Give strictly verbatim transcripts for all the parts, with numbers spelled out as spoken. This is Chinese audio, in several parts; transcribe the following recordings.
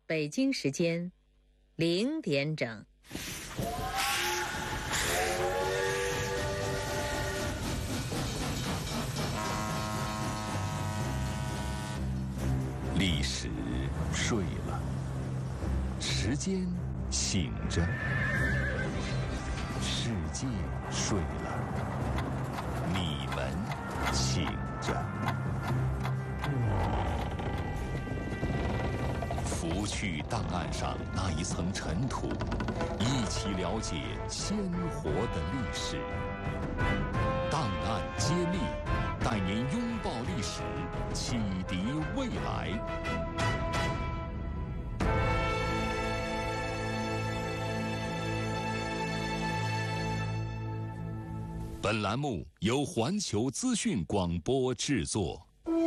北京时间零点整。 历史睡了，时间醒着，世界睡了，你们醒着。拂去档案上那一层尘土，一起了解鲜活的历史。档案揭秘，带您拥抱历史，启迪未来。本栏目由环球资讯广播制作。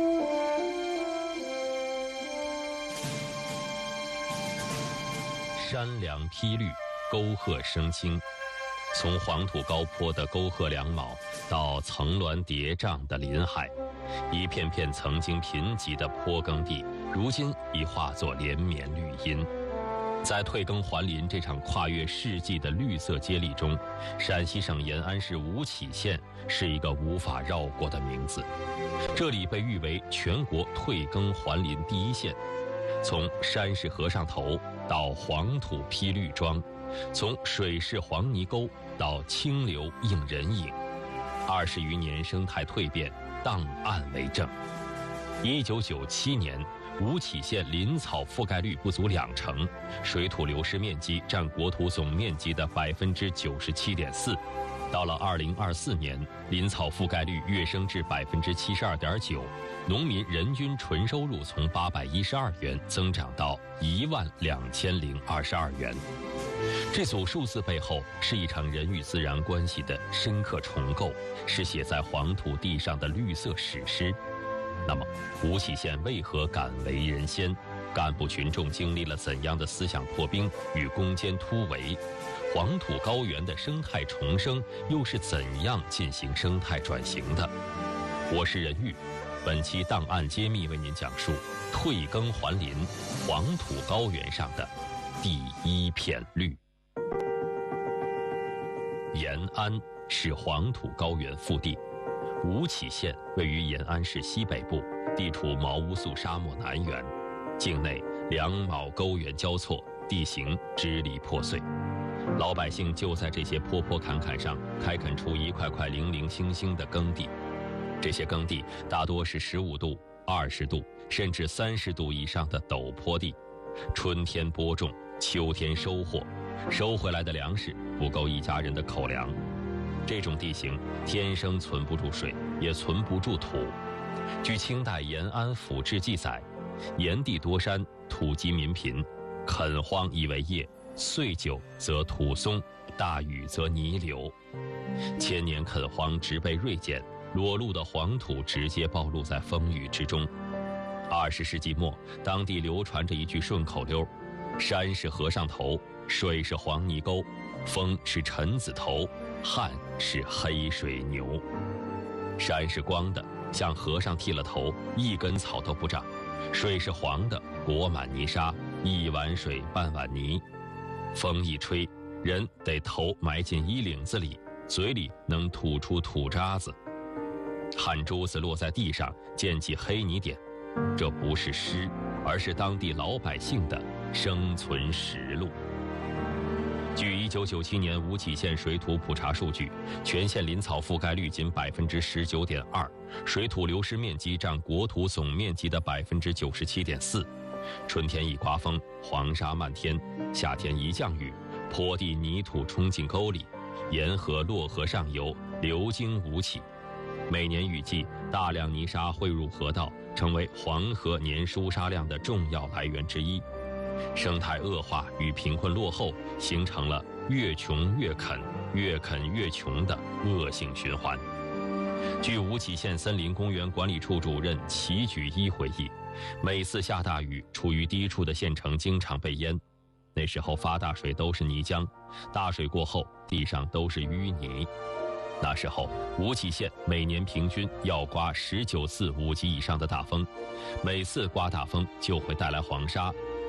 山梁披绿，沟壑生青，从黄土高坡的沟壑两卯到层峦叠嶂的林海，一片片曾经贫瘠的坡耕地，如今已化作连绵绿荫。在退耕还林这场跨越世纪的绿色接力中，陕西省延安市吴起县是一个无法绕过的名字。这里被誉为全国退耕还林第一县。从山势河上头到黄土披绿庄，从水势黄泥沟到清流映人影，二十余年生态蜕变，档案为证。一九九七年，吴起县林草覆盖率不足两成，水土流失面积占国土总面积的百分之九十七点四。到了二零二四年，林草覆盖率跃升至百分之七十二点九，农民人均纯收入从八百一十二元增长到一万两千零二十二元。这组数字背后是一场人与自然关系的深刻重构，是写在黄土地上的绿色史诗。那么，吴起县为何敢为人先？干部群众经历了怎样的思想破冰与攻坚突围？黄土高原的生态重生又是怎样进行生态转型的？我是任玉，本期档案揭秘为您讲述退耕还林，黄土高原上的第一片绿。延安是黄土高原腹地，吴起县位于延安市西北部，地处毛乌素沙漠南缘，境内两卯沟原交错，地形支离破碎。老百姓就在这些坡坡坎坎上开垦出一块块零零星星的耕地，这些耕地大多是十五度、二十度甚至三十度以上的陡坡地，春天播种，秋天收获，收回来的粮食不够一家人的口粮。这种地形天生存不住水，也存不住土。据清代延安府志记载，炎地多山，土瘠民贫，垦荒以为业，岁久则土松，大雨则泥流。千年垦荒植被锐减，裸露的黄土直接暴露在风雨之中。二十世纪末，当地流传着一句顺口溜：山是和尚头，水是黄泥沟，风是陈子头，旱是黑水牛。山是光的，像和尚剃了头，一根草都不长；水是黄的，裹满泥沙，一碗水半碗泥。风一吹，人得头埋进衣领子里，嘴里能吐出土渣子。汗珠子落在地上，溅起黑泥点，这不是诗，而是当地老百姓的生存实录。据一九九七年吴起县水土普查数据，全县林草覆盖率仅百分之十九点二，水土流失面积占国土总面积的百分之九十七点四。春天一刮风，黄沙漫天；夏天一降雨，坡地泥土冲进沟里，沿河洛河上游，流经吴起。每年雨季，大量泥沙汇入河道，成为黄河年输沙量的重要来源之一。生态恶化与贫困落后形成了越穷越垦、越垦越穷的恶性循环。据吴起县森林公园管理处主任齐举一回忆，每次下大雨，处于低处的县城经常被淹。那时候发大水都是泥浆，大水过后地上都是淤泥。那时候吴起县每年平均要刮十九次五级以上的大风，每次刮大风就会带来黄沙，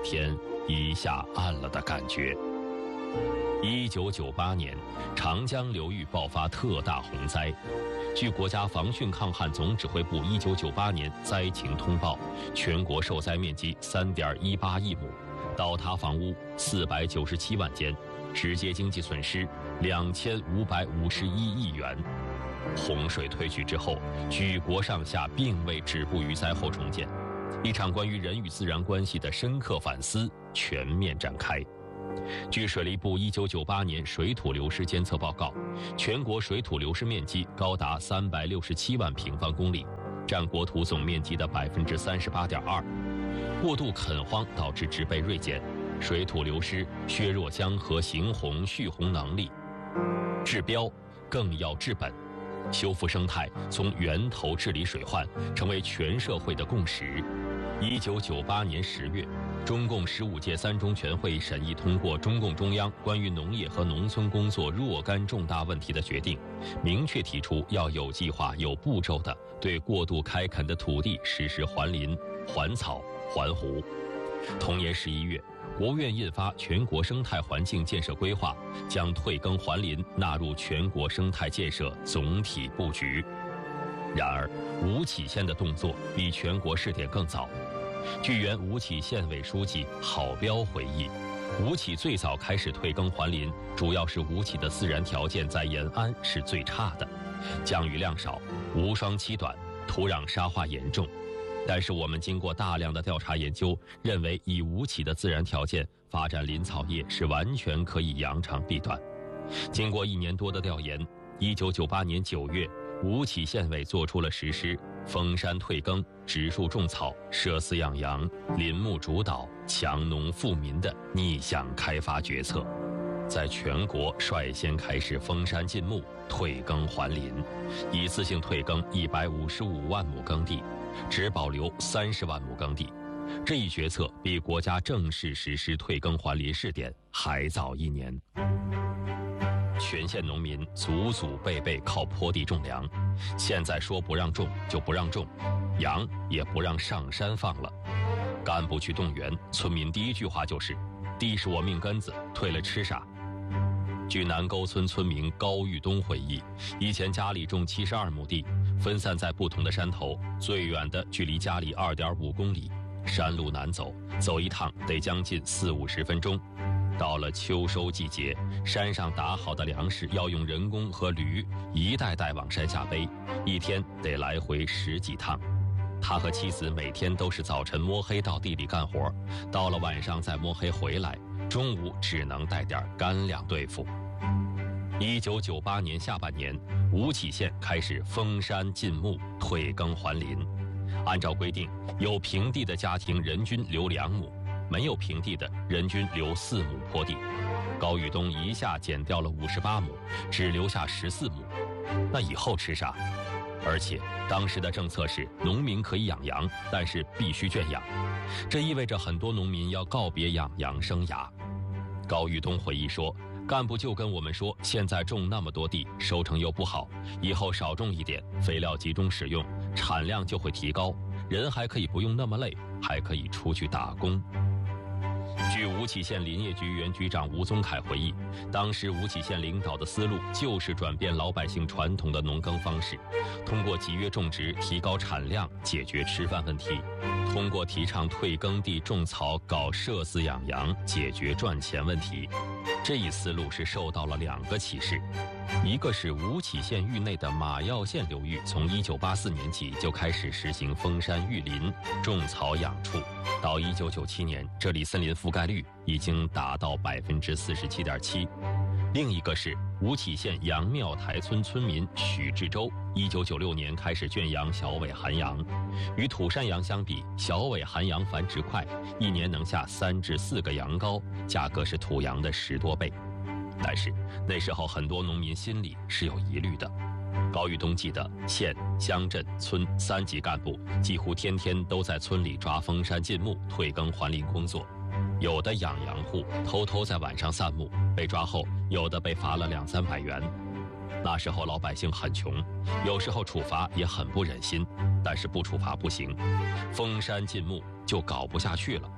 天一下暗了的感觉。一九九八年，长江流域爆发特大洪灾。据国家防汛抗旱总指挥部一九九八年灾情通报，全国受灾面积三点一八亿亩，倒塌房屋四百九十七万间，直接经济损失两千五百五十一亿元。洪水退去之后，举国上下并未止步于灾后重建，一场关于人与自然关系的深刻反思全面展开。据水利部一九九八年水土流失监测报告，全国水土流失面积高达三百六十七万平方公里，占国土总面积的百分之三十八点二。过度垦荒导致植被锐减，水土流失削弱江河行洪蓄洪能力。治标更要治本，修复生态从源头治理水患，成为全社会的共识。一九九八年十月，中共十五届三中全会审议通过中共中央关于农业和农村工作若干重大问题的决定，明确提出要有计划、有步骤地对过度开垦的土地实施还林、还草、还湖。同年十一月，国务院印发《全国生态环境建设规划》，将退耕还林纳入全国生态建设总体布局。然而，吴起县的动作比全国试点更早。据原吴起县委书记郝彪回忆，吴起最早开始退耕还林，主要是吴起的自然条件在延安是最差的，降雨量少，无霜期短，土壤沙化严重。但是我们经过大量的调查研究，认为以吴起的自然条件发展林草业是完全可以扬长避短。经过一年多的调研，一九九八年九月，吴起县委做出了实施封山退耕、植树种草、舍饲养羊、林木主导、强农富民的逆向开发决策，在全国率先开始封山禁牧、退耕还林，一次性退耕一百五十五万亩耕地，只保留三十万亩耕地。这一决策比国家正式实施退耕还林试点还早一年。全县农民祖祖辈辈靠坡地种粮，现在说不让种就不让种，羊也不让上山放了。干部去动员，村民第一句话就是：“地是我命根子，退了吃啥？”据南沟村村民高玉东回忆，以前家里种七十二亩地，分散在不同的山头，最远的距离家里二点五公里，山路难走，走一趟得将近四五十分钟。到了秋收季节，山上打好的粮食要用人工和驴一袋袋往山下背，一天得来回十几趟。他和妻子每天都是早晨摸黑到地里干活，到了晚上再摸黑回来，中午只能带点干粮对付。一九九八年下半年，吴起县开始封山禁牧、退耕还林。按照规定，有平地的家庭人均留两亩，没有平地的人均留四亩坡地。高玉东一下减掉了五十八亩，只留下十四亩。那以后吃啥？而且当时的政策是农民可以养羊，但是必须圈养，这意味着很多农民要告别养羊生涯。高玉东回忆说，干部就跟我们说，现在种那么多地，收成又不好，以后少种一点，肥料集中使用，产量就会提高，人还可以不用那么累，还可以出去打工。据吴起县林业局原局长吴宗凯回忆，当时吴起县领导的思路就是转变老百姓传统的农耕方式，通过集约种植提高产量，解决吃饭问题；通过提倡退耕地种草，搞舍饲养羊，解决赚钱问题。这一思路是受到了两个启示，一个是吴起县域内的马药县流域从一九八四年起就开始实行封山育林、种草养畜，到一九九七年，这里森林覆盖率已经达到百分之四十七点七。另一个是吴起县杨庙台村村民许志洲，一九九六年开始圈养小尾寒羊。与土山羊相比，小尾寒羊繁殖快，一年能下三至四个羊羔，价格是土羊的十多倍。但是那时候很多农民心里是有疑虑的。高玉东记得，县、乡镇、村三级干部几乎天天都在村里抓封山禁牧、退耕还林工作。有的养羊户偷偷在晚上散牧，被抓后有的被罚了两三百元。那时候老百姓很穷，有时候处罚也很不忍心，但是不处罚不行，封山禁牧就搞不下去了。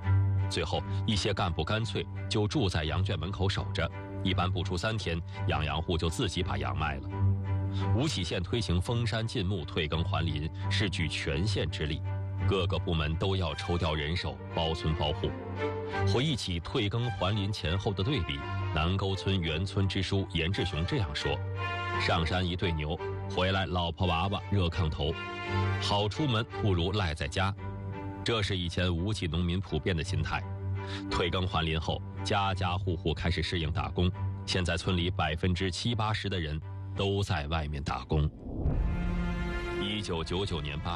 最后一些干部干脆就住在羊圈门口守着，一般不出三天，养羊户就自己把羊卖了。吴起县推行封山禁牧、退耕还林，是举全县之力，各个部门都要抽调人手，包村包户。回忆起退耕还林前后的对比，南沟村原村支书严志雄这样说：上山一对牛，回来老婆娃娃热炕头，好出门不如赖在家。这是以前吴起农民普遍的心态。退耕还林后，家家户户开始适应打工，现在村里百分之七八十的人都在外面打工。一九九九年八